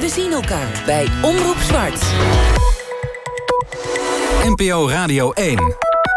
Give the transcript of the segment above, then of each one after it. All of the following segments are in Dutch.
We zien elkaar bij Omroep Zwart. NPO Radio 1.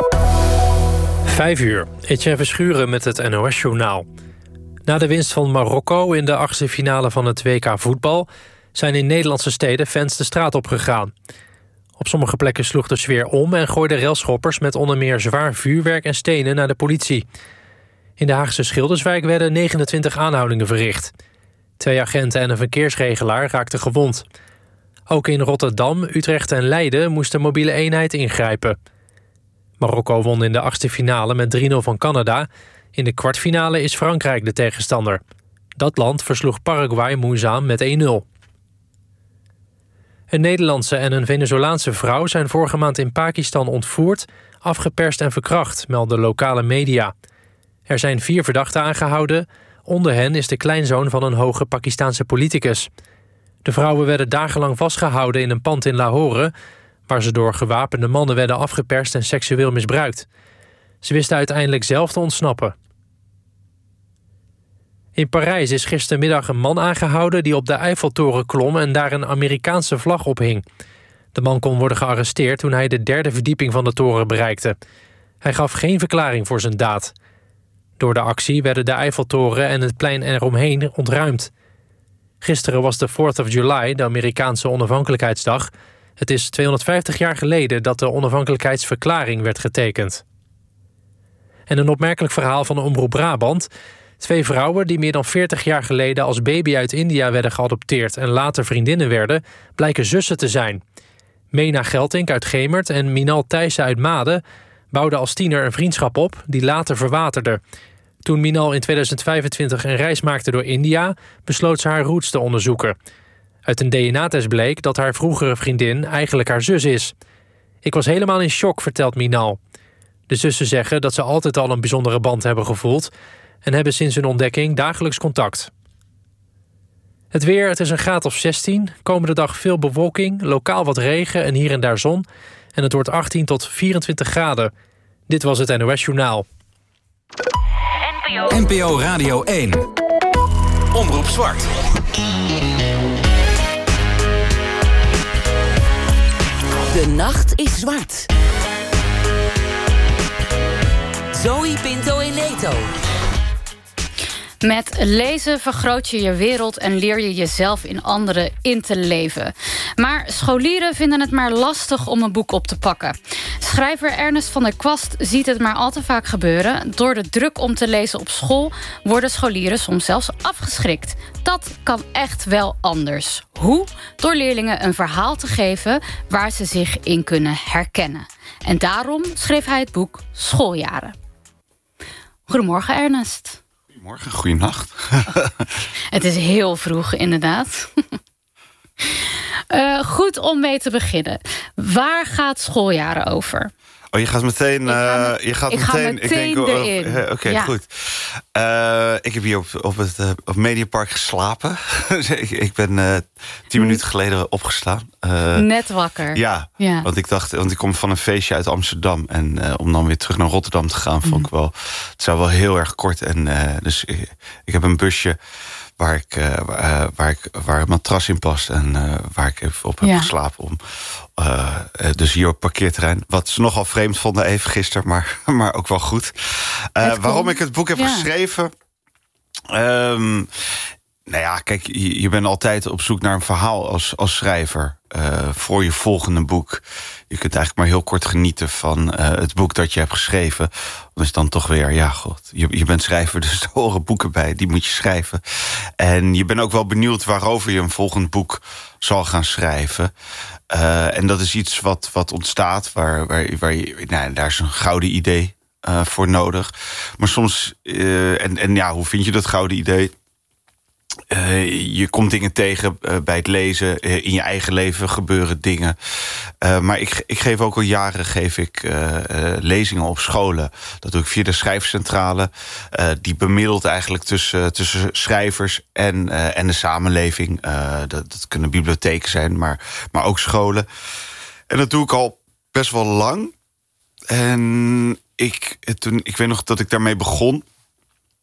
5 uur. Etienne Verschuren met het NOS-journaal. Na de winst van Marokko in de achtste finale van het WK voetbal zijn in Nederlandse steden fans de straat op gegaan. Op sommige plekken sloeg de sfeer om en gooiden relschoppers met onder meer zwaar vuurwerk en stenen naar de politie. In de Haagse Schilderswijk werden 29 aanhoudingen verricht. 2 agenten en een verkeersregelaar raakten gewond. Ook in Rotterdam, Utrecht en Leiden moest de mobiele eenheid ingrijpen. Marokko won in de achtste finale met 3-0 van Canada. In de kwartfinale is Frankrijk de tegenstander. Dat land versloeg Paraguay moeizaam met 1-0. Een Nederlandse en een Venezolaanse vrouw zijn vorige maand in Pakistan ontvoerd, afgeperst en verkracht, melden lokale media. Er zijn 4 verdachten aangehouden. Onder hen is de kleinzoon van een hoge Pakistaanse politicus. De vrouwen werden dagenlang vastgehouden in een pand in Lahore, waar ze door gewapende mannen werden afgeperst en seksueel misbruikt. Ze wisten uiteindelijk zelf te ontsnappen. In Parijs is gistermiddag een man aangehouden die op de Eiffeltoren klom en daar een Amerikaanse vlag ophing. De man kon worden gearresteerd toen hij de 3e verdieping van de toren bereikte. Hij gaf geen verklaring voor zijn daad. Door de actie werden de Eiffeltoren en het plein eromheen ontruimd. Gisteren was de 4th of July, de Amerikaanse onafhankelijkheidsdag. Het is 250 jaar geleden dat de onafhankelijkheidsverklaring werd getekend. En een opmerkelijk verhaal van de Omroep Brabant. 2 vrouwen die meer dan 40 jaar geleden als baby uit India werden geadopteerd en later vriendinnen werden, blijken zussen te zijn. Mena Geltink uit Gemert en Minal Thijssen uit Maden bouwden als tiener een vriendschap op die later verwaterde. Toen Minal in 2025 een reis maakte door India, besloot ze haar roots te onderzoeken. Uit een DNA-test bleek dat haar vroegere vriendin eigenlijk haar zus is. Ik was helemaal in shock, vertelt Minal. De zussen zeggen dat ze altijd al een bijzondere band hebben gevoeld en hebben sinds hun ontdekking dagelijks contact. Het weer, het is een graad of 16. Komende dag veel bewolking, lokaal wat regen en hier en daar zon. En het wordt 18 tot 24 graden. Dit was het NOS Journaal. NPO Radio 1. Omroep Zwart. De nacht is zwart. Zoe Pinto in Leto. Met lezen vergroot je je wereld en leer je jezelf in anderen in te leven. Maar scholieren vinden het maar lastig om een boek op te pakken. Schrijver Ernest van der Kwast ziet het maar al te vaak gebeuren. Door de druk om te lezen op school worden scholieren soms zelfs afgeschrikt. Dat kan echt wel anders. Hoe? Door leerlingen een verhaal te geven waar ze zich in kunnen herkennen. En daarom schreef hij het boek Schooljaren. Goedemorgen, Ernest. Goedemorgen, goeienacht. Het is heel vroeg, inderdaad. Goed om mee te beginnen. Waar gaat Schooljaren over? Oh, je gaat meteen... Ik ga meteen erin. Oké, ja. Goed. Ik heb hier op Mediapark geslapen. Ik ben 10 minuten geleden opgestaan. Net wakker. Ja, want ik kom van een feestje uit Amsterdam. En om dan weer terug naar Rotterdam te gaan, vond ik wel... Het zou wel heel erg kort. En dus ik heb een busje waar een matras in past. En waar ik even op heb geslapen. Dus hier op parkeerterrein. Wat ze nogal vreemd vonden even gisteren, maar ook wel goed. Waarom ik het boek heb geschreven... nou ja, kijk, je bent altijd op zoek naar een verhaal als schrijver. Voor je volgende boek. Je kunt eigenlijk maar heel kort genieten van het boek dat je hebt geschreven. Dat is dan toch weer, ja, god, je bent schrijver, dus er horen boeken bij, die moet je schrijven. En je bent ook wel benieuwd waarover je een volgend boek zal gaan schrijven. En dat is iets wat ontstaat, waar je, nou, daar is een gouden idee voor nodig. Maar soms, hoe vind je dat gouden idee? Je komt dingen tegen bij het lezen. In je eigen leven gebeuren dingen. Maar ik geef ook al jaren lezingen op scholen. Dat doe ik via de Schrijfcentrale. Die bemiddelt eigenlijk tussen schrijvers en de samenleving. Dat kunnen bibliotheken zijn, maar ook scholen. En dat doe ik al best wel lang. En ik weet nog dat ik daarmee begon.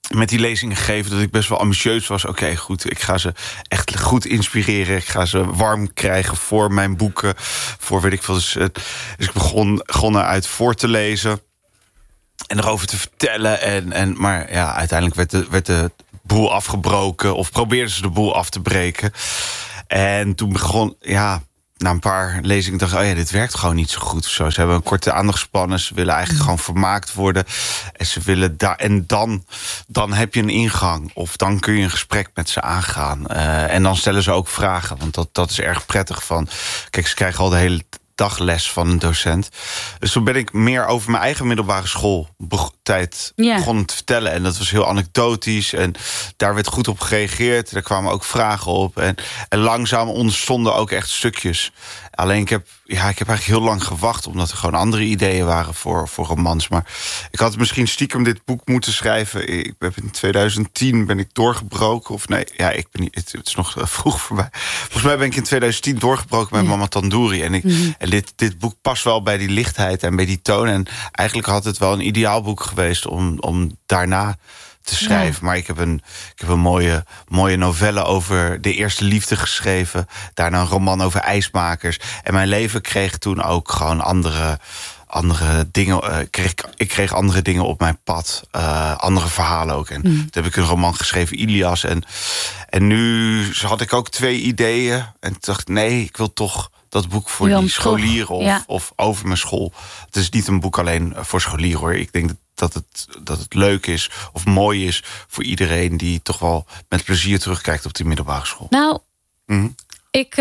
met die lezingen geven dat ik best wel ambitieus was. Oké, goed, ik ga ze echt goed inspireren. Ik ga ze warm krijgen voor mijn boeken. Voor weet ik veel. Dus ik begon eruit voor te lezen. En erover te vertellen. Maar ja, uiteindelijk werd de boel afgebroken. Of probeerden ze de boel af te breken. En toen begon, na een paar lezingen dacht ik, dit werkt gewoon niet zo goed. Zo. Ze hebben een korte aandachtspannen. Ze willen eigenlijk gewoon vermaakt worden. En ze willen en dan heb je een ingang. Of dan kun je een gesprek met ze aangaan. En dan stellen ze ook vragen. Want dat is erg prettig van. Kijk, ze krijgen al de hele dagles van een docent. Dus toen ben ik meer over mijn eigen middelbare schooltijd begonnen te vertellen. En dat was heel anekdotisch. En daar werd goed op gereageerd. Daar kwamen ook vragen op. En langzaam ontstonden ook echt stukjes. Alleen ik heb eigenlijk heel lang gewacht, omdat er gewoon andere ideeën waren voor romans. Maar ik had misschien stiekem dit boek moeten schrijven. In 2010 ben ik doorgebroken. Of nee, ik ben niet. Het is nog vroeg voorbij. Volgens mij ben ik in 2010 doorgebroken met Mama Tandoori. En dit boek past wel bij die lichtheid en bij die toon. En eigenlijk had het wel een ideaal boek geweest om daarna te schrijven. Ja. Maar ik heb een mooie novelle over de eerste liefde geschreven. Daarna een roman over ijsmakers. En mijn leven kreeg toen ook gewoon andere dingen. Ik kreeg andere dingen op mijn pad. Andere verhalen ook. En toen heb ik een roman geschreven, Ilias. En nu had ik ook 2 ideeën. En toen dacht ik, nee, ik wil toch dat boek voor die scholieren of over mijn school. Het is niet een boek alleen voor scholieren, hoor. Ik denk dat het leuk is of mooi is voor iedereen die toch wel met plezier terugkijkt op die middelbare school. Nou, ik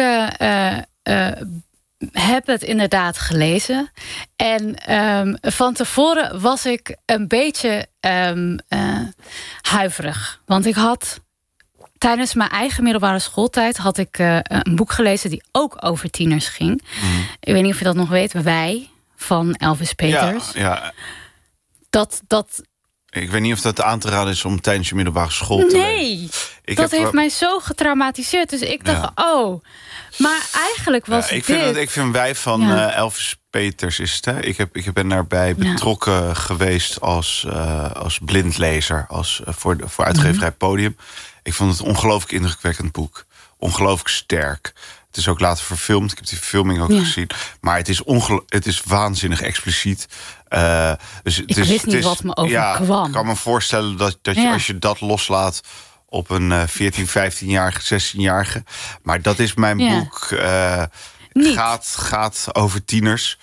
heb het inderdaad gelezen. En van tevoren was ik een beetje huiverig. Want ik had tijdens mijn eigen middelbare schooltijd had ik een boek gelezen die ook over tieners ging. Ik weet niet of je dat nog weet. Wij, van Elvis Peters. Ja. Dat Ik weet niet of dat aan te raden is om tijdens je middelbare school te lezen. Nee, dat heeft mij zo getraumatiseerd. Dus ik dacht, maar eigenlijk was dit... Ik vind Wij van Elvis Peters is het. Hè? Ik ben daarbij betrokken geweest als blindlezer. Voor uitgeverij Podium. Ik vond het een ongelooflijk indrukwekkend boek. Ongelooflijk sterk. Het is ook later verfilmd. Ik heb die verfilming ook gezien. Maar het is waanzinnig expliciet. Dus ik wist niet wat me overkwam. Ik kan me voorstellen dat je, als je dat loslaat op een 14, 15-jarige, 16-jarige. Maar dat is mijn boek. Gaat over tieners.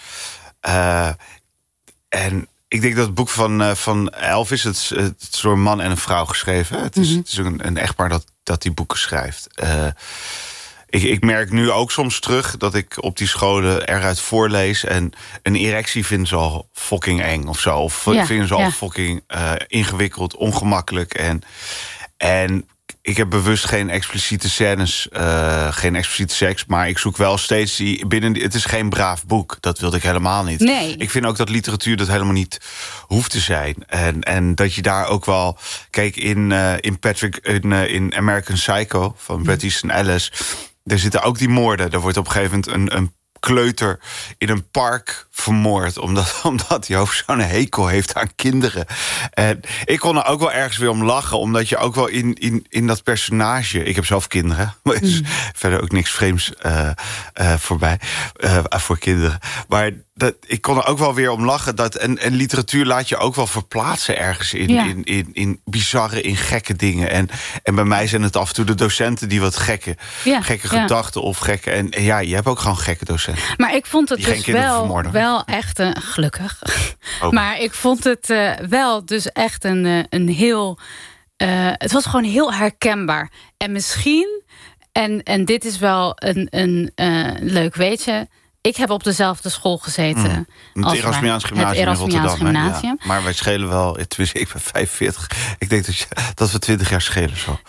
En ik denk dat het boek van Elvis, het is door een man en een vrouw geschreven. Het is een echtpaar dat die boeken schrijft. Ik merk nu ook soms terug dat ik op die scholen eruit voorlees. En een erectie vinden ze al fucking eng of zo. Of vinden ze al fucking ingewikkeld, ongemakkelijk. En ik heb bewust geen expliciete scènes, geen expliciete seks. Maar ik zoek wel steeds het is geen braaf boek. Dat wilde ik helemaal niet. Nee. Ik vind ook dat literatuur dat helemaal niet hoeft te zijn. En dat je daar ook wel... Kijk, in American Psycho van Bret Easton Ellis... Er zitten ook die moorden. Er wordt op een gegeven moment een kleuter in een park vermoord. Omdat hij ook zo'n hekel heeft aan kinderen. En ik kon er ook wel ergens weer om lachen. Omdat je ook wel in dat personage... Ik heb zelf kinderen. Maar er is verder ook niks vreemds voorbij. Voor kinderen. Maar ik kon er ook wel weer om lachen. En literatuur laat je ook wel verplaatsen ergens in bizarre, in gekke dingen. En bij mij zijn het af en toe de docenten die wat gekke gedachten of gekke... En je hebt ook gewoon gekke docenten. Maar ik vond het dus wel echt gelukkig. Ook. Maar ik vond het wel dus echt een heel... het was gewoon heel herkenbaar. En misschien, en dit is wel een leuk weetje... Ik heb op dezelfde school gezeten. Het Erasmiaans Gymnasium in Rotterdam. Ja. Maar wij schelen wel... Tenminste, ik ben 45. Ik denk dat we 20 jaar schelen zo.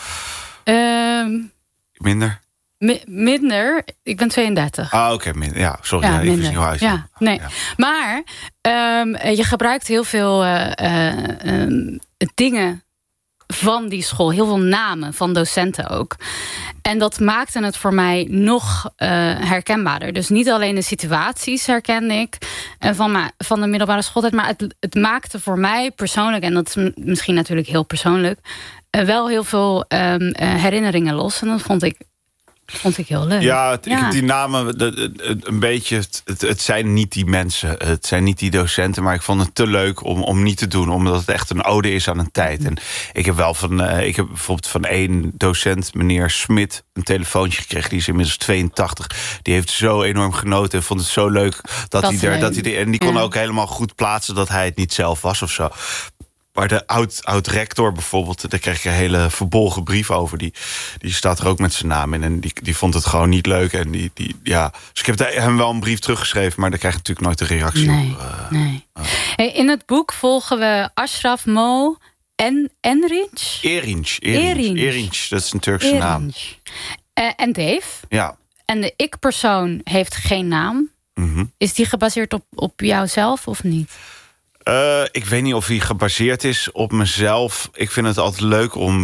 Minder? Minder. Ik ben 32. Oké. Ja, sorry. Ja, ik was niet huis. Ja, nee. Ja. Maar je gebruikt heel veel dingen van die school. Heel veel namen van docenten ook. En dat maakte het voor mij nog herkenbaarder. Dus niet alleen de situaties herkende ik van de middelbare schooltijd, maar het maakte voor mij persoonlijk, en dat is misschien natuurlijk heel persoonlijk, wel heel veel herinneringen los. En dat vond ik heel leuk. Ja, die namen, een beetje, het zijn niet die mensen. Het zijn niet die docenten, maar ik vond het te leuk om niet te doen. Omdat het echt een ode is aan een tijd. En ik heb bijvoorbeeld van één docent, meneer Smit, een telefoontje gekregen. Die is inmiddels 82. Die heeft zo enorm genoten en vond het zo leuk en die kon ook helemaal goed plaatsen dat hij het niet zelf was of zo. Maar de oud-rector bijvoorbeeld, daar kreeg ik een hele verbolgen brief over. Die staat er ook met zijn naam in. En die vond het gewoon niet leuk. En Dus ik heb hem wel een brief teruggeschreven, maar daar krijg ik natuurlijk nooit een reactie op. Nee. Hey, in het boek volgen we Ashraf Mo Erinç. Erinç, dat is een Turkse naam. En Dave. Ja. En de ik-persoon heeft geen naam. Mm-hmm. Is die gebaseerd op jouzelf of niet? Ik weet niet of hij gebaseerd is op mezelf. Ik vind het altijd leuk om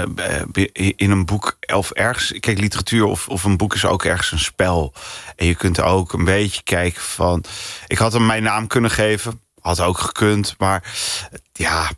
in een boek of ergens... Kijk, literatuur of een boek is ook ergens een spel. En je kunt ook een beetje kijken van... Ik had hem mijn naam kunnen geven. Had ook gekund. Maar ja...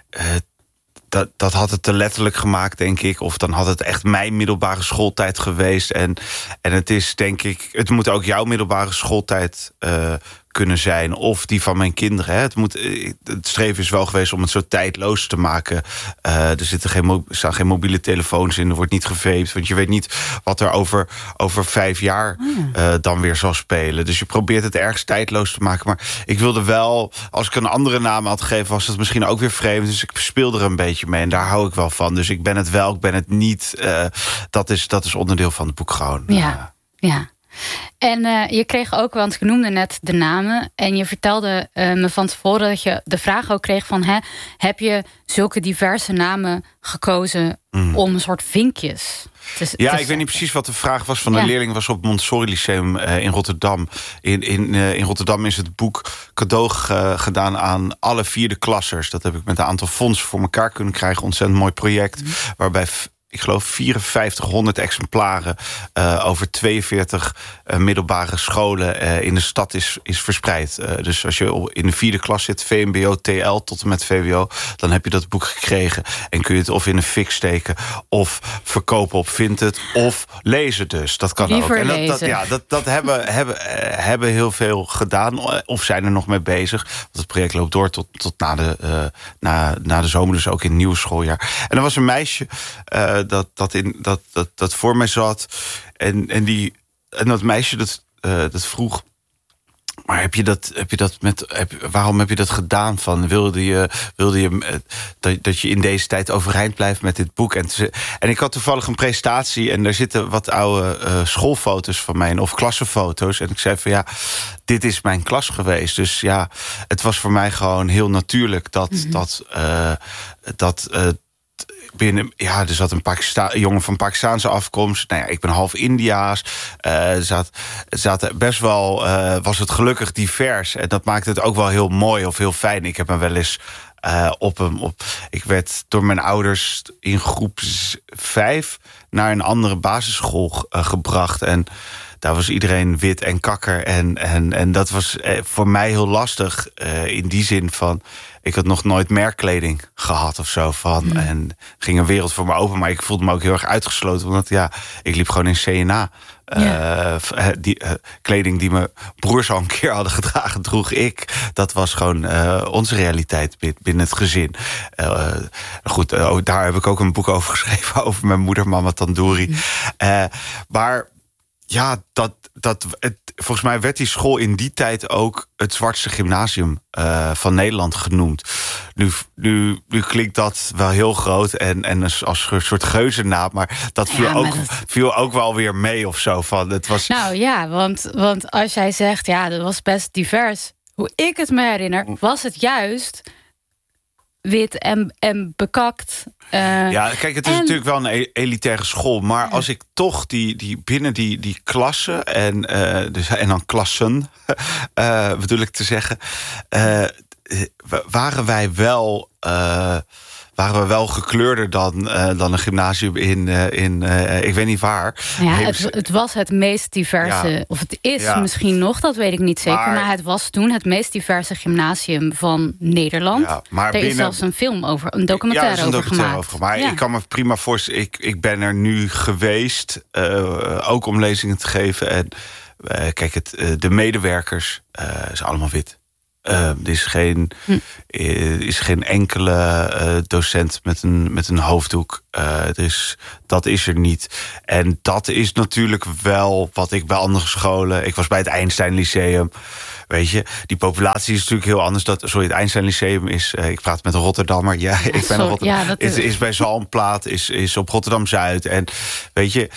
Dat had het te letterlijk gemaakt, denk ik. Of dan had het echt mijn middelbare schooltijd geweest. En het is, denk ik... Het moet ook jouw middelbare schooltijd kunnen zijn. Of die van mijn kinderen. Hè. Het streven is wel geweest om het zo tijdloos te maken. Er staan geen mobiele telefoons in. Er wordt niet geveept. Want je weet niet wat er over 5 jaar dan weer zal spelen. Dus je probeert het ergens tijdloos te maken. Maar ik wilde wel... Als ik een andere naam had gegeven, was het misschien ook weer vreemd. Dus ik speelde er een beetje mee. En daar hou ik wel van. Dus ik ben het wel, ik ben het niet. Dat is onderdeel van het boek gewoon. Ja. En je kreeg ook, want je noemde net de namen. En je vertelde me van tevoren dat je de vraag ook kreeg van... heb je zulke diverse namen gekozen om een soort vinkjes ik weet niet precies wat de vraag was van de leerling. Was op Montessori Lyceum in Rotterdam. In Rotterdam is het boek cadeau gedaan aan alle 4e klassers. Dat heb ik met een aantal fondsen voor elkaar kunnen krijgen. Ontzettend mooi project. Waarbij... Ik geloof 5400 exemplaren over 42 middelbare scholen in de stad is verspreid. Dus als je in de 4e klas zit, VMBO, TL tot en met VWO... dan heb je dat boek gekregen. En kun je het of in een fik steken, of verkopen op Vinted, of lezen dus. Dat kan Liever ook. En lezen. dat hebben heel veel gedaan, of zijn er nog mee bezig. Want het project loopt door tot na de zomer, dus ook in het nieuwe schooljaar. En er was een meisje... Dat voor mij zat. En dat meisje dat vroeg... Maar waarom heb je dat gedaan? Wilde je dat je in deze tijd overeind blijft met dit boek? En ik had toevallig een presentatie... en daar zitten wat oude schoolfoto's van mij... of klassenfoto's. En ik zei van dit is mijn klas geweest. Dus het was voor mij gewoon heel natuurlijk... er zat een jongen van Pakistaanse afkomst. Ik ben half Indiaas. Best wel was het gelukkig divers. En dat maakte het ook wel heel mooi of heel fijn. Ik heb me wel eens ik werd door mijn ouders in groep 5... naar een andere basisschool gebracht. En daar was iedereen wit en kakker. En dat was voor mij heel lastig. In die zin van... Ik had nog nooit merkkleding gehad of zo. En ging een wereld voor me open. Maar ik voelde me ook heel erg uitgesloten. Want ik liep gewoon in CNA. Kleding die mijn broers al een keer hadden gedragen, droeg ik. Dat was gewoon onze realiteit binnen het gezin. Goed, daar heb ik ook een boek over geschreven. Over mijn moeder, Mama Tandoori. Maar... volgens mij werd die school in die tijd ook het zwartste gymnasium van Nederland genoemd. Nu klinkt dat wel heel groot en als een soort geuzennaam, maar dat viel ook wel weer mee of zo. Want als jij zegt, dat was best divers. Hoe ik het me herinner, was het juist wit en bekakt. Kijk, het is natuurlijk wel een elitaire school. Maar als ik toch binnen die klassen... en dan klassen, bedoel ik te zeggen... waren wij wel... waren we wel gekleurder dan een gymnasium in ik weet niet waar. Ja, het was het meest diverse, of het is misschien nog, dat weet ik niet zeker. Maar het was toen het meest diverse gymnasium van Nederland. Ja, maar er is zelfs een film over, een documentaire over gemaakt. Maar ik kan me prima voorstellen, ik ben er nu geweest, ook om lezingen te geven. En kijk, de medewerkers zijn allemaal wit. Er is geen enkele docent met een hoofddoek. Dat is er niet. En dat is natuurlijk wel wat ik bij andere scholen... Ik was bij het Einstein Lyceum. Weet je, die populatie is natuurlijk heel anders. Het Einstein Lyceum is... ik praat met een Rotterdammer. Ja, ik ben een Rotterdammer. Is bij Zalmplaat, is op Rotterdam-Zuid. En weet je...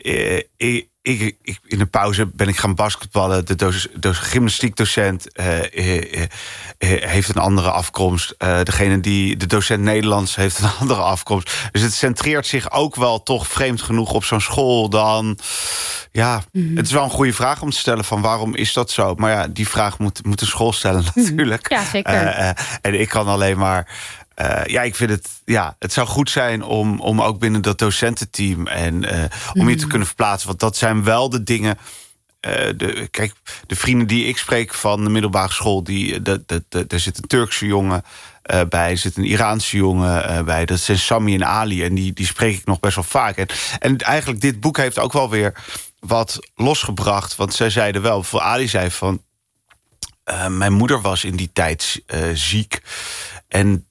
in de pauze ben ik gaan basketballen. De gymnastiekdocent heeft een andere afkomst. De docent Nederlands heeft een andere afkomst. Dus het centreert zich ook wel toch vreemd genoeg op zo'n school dan... Ja, het is wel een goede vraag om te stellen van waarom is dat zo? Maar ja, die vraag moet een school stellen natuurlijk. Ja, zeker. En ik kan alleen maar... ik vind het... Ja, het zou goed zijn om ook binnen dat docententeam... en om je te kunnen verplaatsen. Want dat zijn wel de dingen... Kijk, de vrienden die ik spreek van de middelbare school... er zit een Turkse jongen bij, er zit een Iraanse jongen bij. Dat zijn Sami en Ali en die spreek ik nog best wel vaak. En eigenlijk dit boek heeft ook wel weer wat losgebracht. Want zij zeiden wel, voor Ali zei van... mijn moeder was in die tijd ziek... En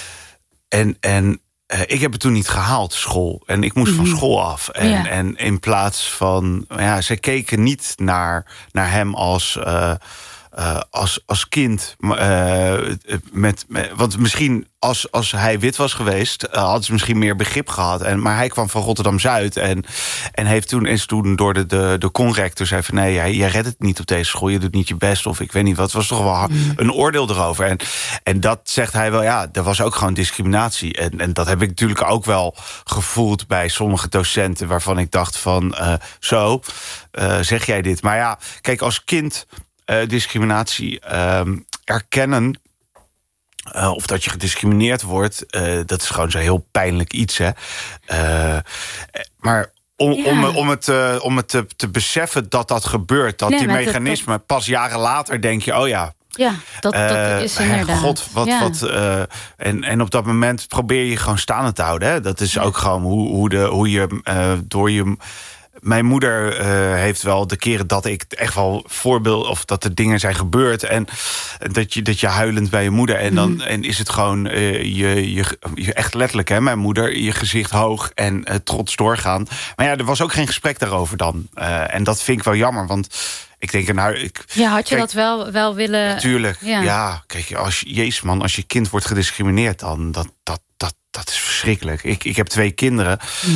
ik heb het toen niet gehaald, school. En ik moest van school af. En in plaats van... zij keken niet naar hem als kind. Want misschien als hij wit was geweest... hadden ze misschien meer begrip gehad. Maar hij kwam van Rotterdam-Zuid. En is toen door de conrector zei van... nee, jij redt het niet op deze school. Je doet niet je best. Of ik weet niet wat. Het was toch wel een oordeel erover. En dat zegt hij wel. Ja, er was ook gewoon discriminatie. En dat heb ik natuurlijk ook wel gevoeld... bij sommige docenten waarvan ik dacht van... zeg jij dit? Maar ja, kijk, als kind... discriminatie erkennen... of dat je gediscrimineerd wordt... dat is gewoon zo heel pijnlijk iets, hè. Maar om het te beseffen dat gebeurt... dat die mechanismen... pas jaren later denk je, oh ja... Ja, dat is inderdaad. God, wat. En op dat moment probeer je gewoon staande te houden. Hè? Dat is ook gewoon hoe je door je... Mijn moeder heeft wel de keren dat ik echt wel voorbeeld... of dat er dingen zijn gebeurd... en dat je huilend bij je moeder... en dan is het gewoon je echt letterlijk, hè, mijn moeder... je gezicht hoog en trots doorgaan. Maar ja, er was ook geen gesprek daarover dan. En dat vind ik wel jammer, want... Ik denk, had je dat wel willen... Natuurlijk, ja. Kijk, als je kind wordt gediscrimineerd... dan dat is verschrikkelijk. Ik heb 2 kinderen.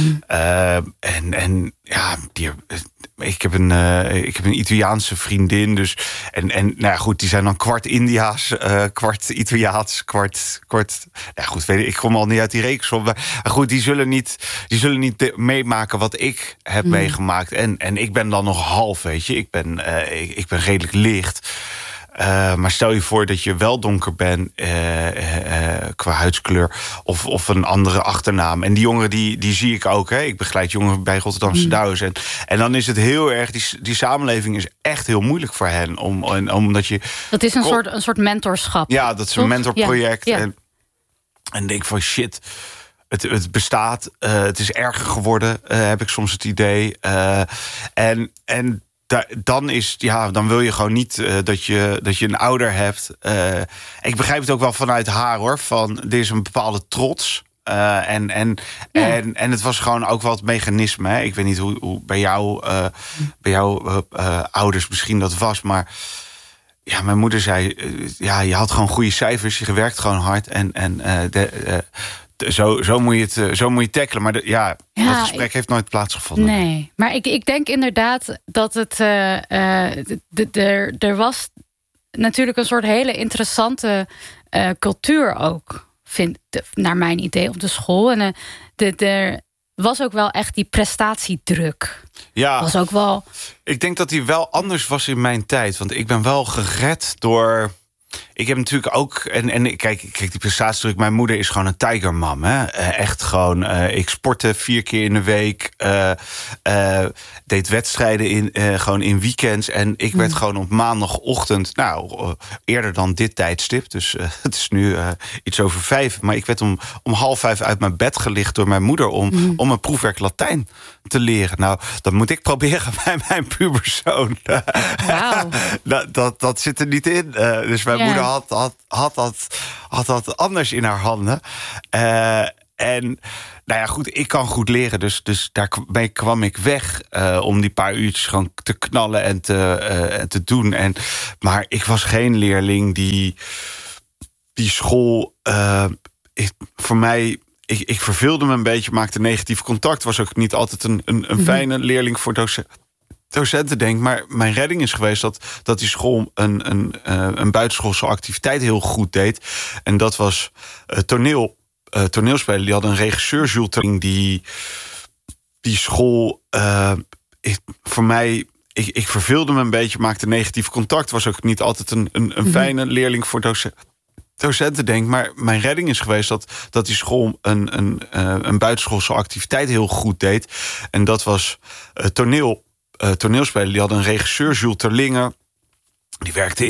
Ik heb een Italiaanse vriendin. Dus, die zijn dan kwart Indiaas, kwart Italiaans, kwart... Nou goed, ik kom al niet uit die reeksom. Maar goed, die zullen niet meemaken wat ik heb meegemaakt. En ik ben dan nog half, weet je. Ik ben redelijk licht. Maar stel je voor dat je wel donker bent qua huidskleur of een andere achternaam. En die jongeren die zie ik ook. Hè. Ik begeleid jongeren bij Rotterdamse Douwes. En dan is het heel erg, die samenleving is echt heel moeilijk voor hen. Omdat je... Dat is een soort mentorschap. Ja, dat is een mentorproject. Ja. En denk van shit... Het bestaat, het is erger geworden, heb ik soms het idee. Dan wil je gewoon niet dat je een ouder hebt. Ik begrijp het ook wel vanuit haar, hoor. Van, er is een bepaalde trots. En het was gewoon ook wel het mechanisme. Hè. Ik weet niet hoe bij jouw ouders misschien dat was. Maar ja, mijn moeder zei... je had gewoon goede cijfers. Je werkt gewoon hard. Zo moet je tackelen. Maar dat gesprek heeft nooit plaatsgevonden. Nee, maar ik denk inderdaad dat het... er was natuurlijk een soort hele interessante cultuur ook, naar mijn idee, op de school. En er was ook wel echt die prestatiedruk. Ja, was ook wel... Ik denk dat die wel anders was in mijn tijd. Want ik ben wel gered door... ik heb natuurlijk ook... En kijk, die prestatiedruk. Mijn moeder is gewoon een tigermam. Hè? Echt gewoon... ik sportte 4 keer in de week. Deed wedstrijden gewoon in weekends. En ik werd gewoon op maandagochtend... Nou, eerder dan dit tijdstip. Dus het is nu iets over 5. Maar ik werd om 4:30 uit mijn bed gelicht door mijn moeder... om een proefwerk Latijn te leren. Nou, dat moet ik proberen bij mijn puberzoon. Wauw. Dat zit er niet in. Dus mijn moeder had dat anders in haar handen. En nou ja, goed, ik kan goed leren. Dus daarmee kwam ik weg om die paar uurtjes gewoon te knallen en te doen. Maar ik was geen leerling die school... voor mij... Ik verveelde me een beetje, maakte negatief contact. Was ook niet altijd een fijne leerling voor docenten, denk ik. Maar mijn redding is geweest dat die school een buitenschoolse activiteit heel goed deed. En dat was toneelspelen. Die hadden een regisseur, Jules Terling, die school... voor mij... Ik verveelde me een beetje, maakte negatief contact. Was ook niet altijd een fijne leerling voor docenten, denk ik. Maar mijn redding is geweest dat die school een buitenschoolse activiteit heel goed deed. En dat was toneelspelen. Die hadden een regisseur, Jules Terling. Die werkte